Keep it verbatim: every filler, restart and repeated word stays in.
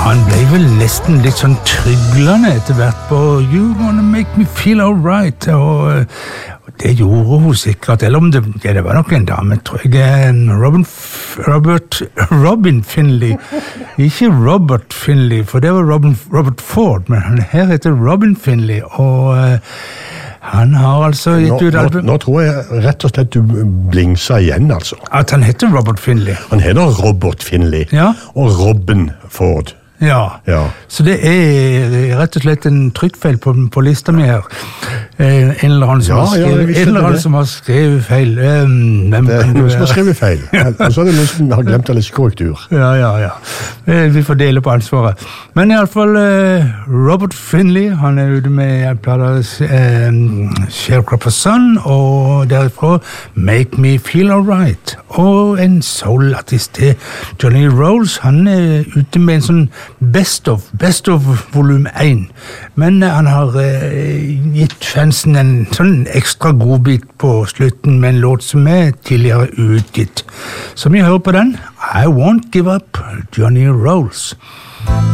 Han ble vel nesten litt sånn tryglende etter hvert på You Wanna Make Me Feel Alright, og, og det gjorde hun sikkert, eller om det, ja, det var nok en dame, tror jeg, Robin, Robert, Robin Finley, ikke Robert Finley, for det var Robin, Robert Ford, men han her heter Robin Finley, og uh, han har altså gitt ut album. Nå, nå tror jeg rett og slett du blingsa igjen, altså. At han heter Robert Finley. Han heter Robert Finley, ja. Og Robin Ford. Ja. ja, så det er rett og slett en trykkfeil på, på lista mi her. En eller annen som, ja, har, skrevet, ja, en eller annen som har skrevet feil. Um, hvem det er noen som har skrevet feil. Og så er det noen som har glemt å lese korrektur. Ja, ja, ja. Vi får dele på ansvaret. Men i alle fall, uh, Robert Finley, han er ute med en plate um, Sharecropper Son, og derifra Make Me Feel Alright. Og en soul-artist til Johnny Rolls, han er ute med en sånn Best of, Best of volum én. Men uh, han har uh, gitt fansen en sånn ekstra godbit på slutten med en låt som er tidligere utgitt. Så vi hører på den. I Won't Give Up, Johnny Rolls.